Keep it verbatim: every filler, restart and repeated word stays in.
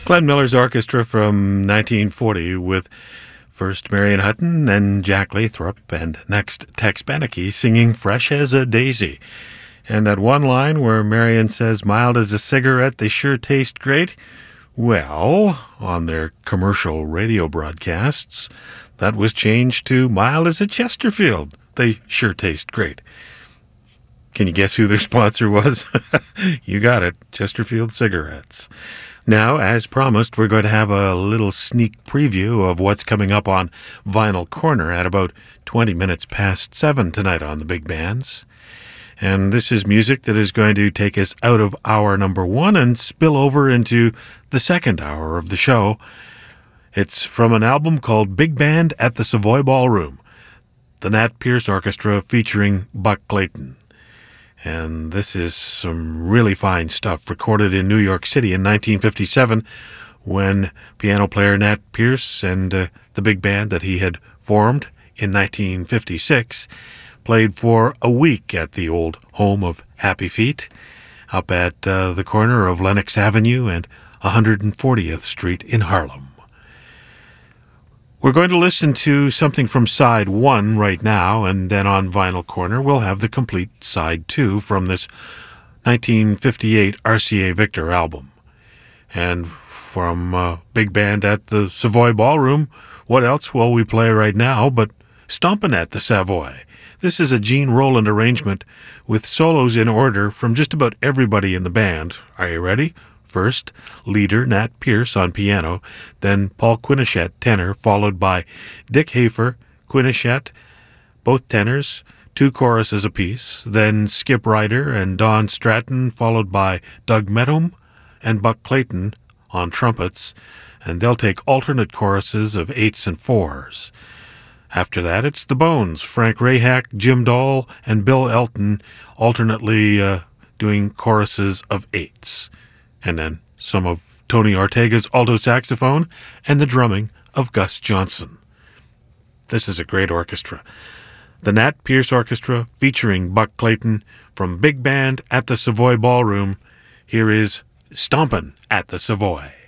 Glenn Miller's orchestra from nineteen forty with first Marion Hutton, then Jack Lathrop, and next Tex Beneke singing Fresh as a Daisy. And that one line where Marion says, mild as a cigarette, they sure taste great. Well, on their commercial radio broadcasts, that was changed to mild as a Chesterfield. They sure taste great. Can you guess who their sponsor was? You got it, Chesterfield Cigarettes. Now, as promised, we're going to have a little sneak preview of what's coming up on Vinyl Corner at about twenty minutes past seven tonight on the Big Bands. And this is music that is going to take us out of hour number one and spill over into the second hour of the show. It's from an album called Big Band at the Savoy Ballroom, the Nat Pierce Orchestra featuring Buck Clayton. And this is some really fine stuff recorded in New York City in nineteen fifty-seven when piano player Nat Pierce and uh, the big band that he had formed in nineteen fifty-six played for a week at the old home of Happy Feet up at uh, the corner of Lenox Avenue and one hundred fortieth Street in Harlem. We're going to listen to something from side one right now, and then on Vinyl Corner we'll have the complete side two from this nineteen fifty-eight R C A Victor album. And from uh, Big Band at the Savoy Ballroom, what else will we play right now but Stompin' at the Savoy? This is a Gene Roland arrangement with solos in order from just about everybody in the band. Are you ready? First, leader Nat Pierce on piano, then Paul Quinichette, tenor, followed by Dick Hafer, Quinichette, both tenors, two choruses apiece, then Skip Ryder and Don Stratton, followed by Doug Medham and Buck Clayton on trumpets, and they'll take alternate choruses of eights and fours. After that, it's the Bones, Frank Rahack, Jim Dahl, and Bill Elton, alternately uh, doing choruses of eights. And then some of Tony Ortega's alto saxophone and the drumming of Gus Johnson. This is a great orchestra. The Nat Pierce Orchestra featuring Buck Clayton from Big Band at the Savoy Ballroom. Here is Stompin' at the Savoy.